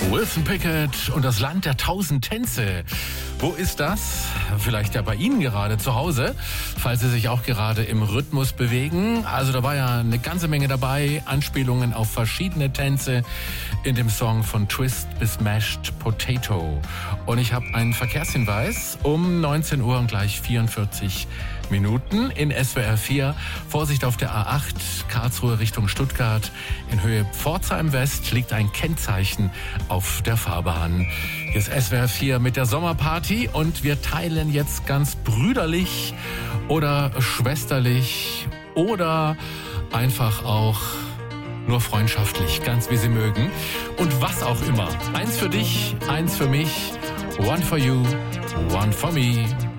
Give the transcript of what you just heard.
Wilson Pickett und das Land der 1000 Tänze. Wo ist das? Vielleicht ja bei Ihnen gerade zu Hause, falls Sie sich auch gerade im Rhythmus bewegen. Also da war ja eine ganze Menge dabei, Anspielungen auf verschiedene Tänze in dem Song von Twist bis Mashed Potato. Und ich habe einen Verkehrshinweis um 19 Uhr und gleich 44 Minuten in SWR 4. Vorsicht auf der A8, Karlsruhe Richtung Stuttgart. In Höhe Pforzheim West liegt ein Kennzeichen auf der Fahrbahn. Hier ist SWR 4 mit der Sommerparty und wir teilen jetzt ganz brüderlich oder schwesterlich oder einfach auch nur freundschaftlich, ganz wie Sie mögen. Und was auch immer. Eins für dich, eins für mich. One for you, one for me.